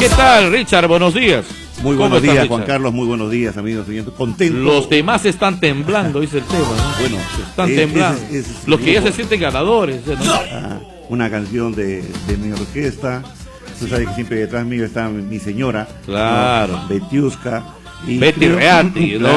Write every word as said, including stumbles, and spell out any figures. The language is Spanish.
¿Qué tal, Richard? Buenos días. Muy buenos estás, días, Richard? Juan Carlos, muy buenos días, amigos. Contento. Los demás están temblando, dice el tema, ¿no? Bueno, están es, temblando. es, es, Los que ya grupo. se sienten ganadores, ¿no? Ah, una canción de, de mi orquesta. Tú sabes que siempre detrás mío está mi señora. Claro. ¿no? Betiuska. Y Betty creo- Reati, ¿no?